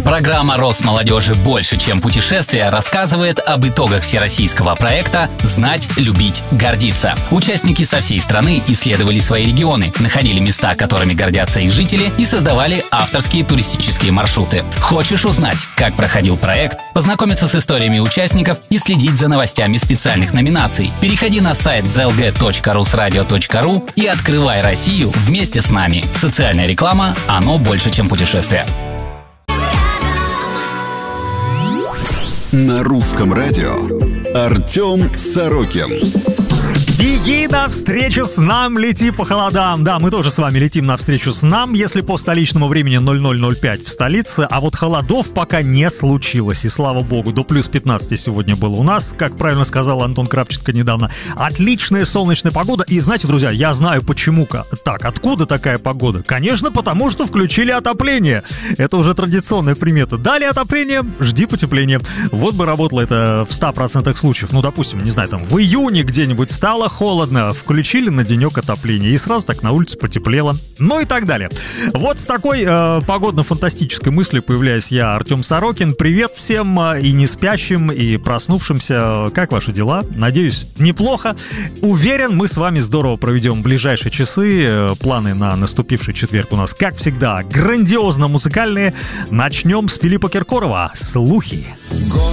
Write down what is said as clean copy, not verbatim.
Программа Росмолодежи «Больше, чем путешествия» рассказывает об итогах всероссийского проекта «Знать, любить, гордиться». Участники со всей страны исследовали свои регионы, находили места, которыми гордятся их жители, и создавали авторские туристические маршруты. Хочешь узнать, как проходил проект, познакомиться с историями участников и следить за новостями специальных номинаций? Переходи на сайт zlg.rusradio.ru и открывай Россию вместе с нами. Социальная реклама «Оно больше, чем путешествие». На русском радио Артем Сорокин. Беги навстречу снам, лети по холодам. Да, мы тоже с вами летим навстречу снам, если по столичному времени 00:05 в столице. А вот холодов пока не случилось. И слава богу, до плюс 15 сегодня было у нас. Как правильно сказал Антон Крапченко недавно. Отличная солнечная погода. И знаете, друзья, я знаю почему-ка. Так, откуда такая погода? Конечно, потому что включили отопление. Это уже традиционная примета. Дали отопление, жди потепления. Вот бы работало это в 100% случаев. Ну, допустим, не знаю, там в июне где-нибудь стало холодно, включили на денек отопление, и сразу так на улице потеплело, ну и так далее. Вот с такой погодно-фантастической мыслью появляюсь я, Артем Сорокин. Привет всем и не спящим, и проснувшимся. Как ваши дела? Надеюсь, неплохо. Уверен, мы с вами здорово проведем ближайшие часы. Планы на наступивший четверг у нас, как всегда, грандиозно музыкальные. Начнем с Филиппа Киркорова «Слухи».